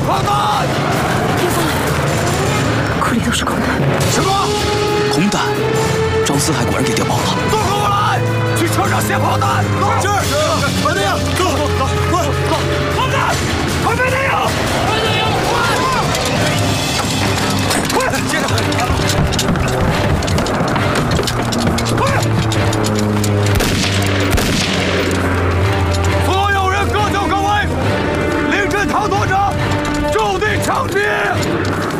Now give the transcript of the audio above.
炮弹！ 别放！壳里都是空弹。 什么？ 空弹？张四海果然给调包了。 都跟我来，去车上卸炮弹！是，快点，走，快！炮弹，快飞点！